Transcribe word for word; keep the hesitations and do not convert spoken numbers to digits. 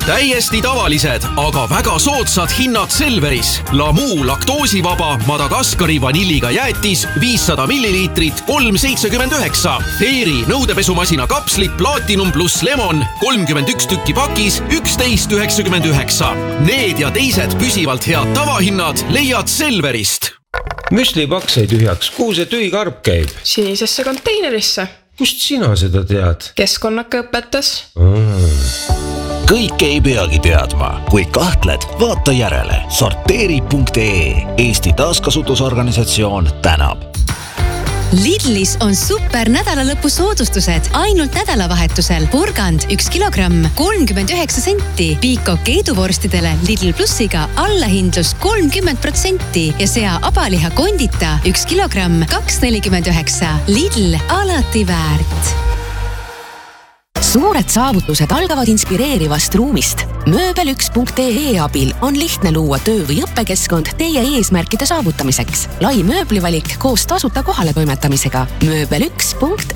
täiesti tavalised, aga väga soodsad hinnad Selveris. Lamu laktoosivaba Madagaskari vanilliga jäätis viissada milliliitrit kolm seitsekümmend üheksa. Fairy nõudepesumasina kapslid Platinum pluss Lemon kolmkümmend üks tükki pakis üksteist üheksakümmend üheksa. Need ja teised püsivalt head tavahinnad leiad Selverist. Müslipaks sai tühjaks, kuhu see tühi karp käib? Sinisesse konteinerisse. Kust sina seda tead? Keskkonnaka õpetas. Mm. Kõik ei peagi teadma. Kui kahtled, vaata järele. sorteeri punkt ee. Eesti taaskasutusorganisatsioon tänab. Lidlis on super nädalalõpu soodustused ainult nädalavahetusel. Porgand üks kilogramm kolmkümmend üheksa senti. Piikok keiduvorstidele Lidl plussiga allahindlus kolmkümmend protsenti ja sea abaliha kondita üks kilogramm kaks nelikümmend üheksa. Lidl alati väärt. Suured saavutused algavad inspireerivast ruumist. Mööbel üks punkt ee abil on lihtne luua töö- või õppekeskkond teie eesmärkide saavutamiseks. Lai mööblivalik koos tasuta kohale toimetamisega. Mööbel üks punkt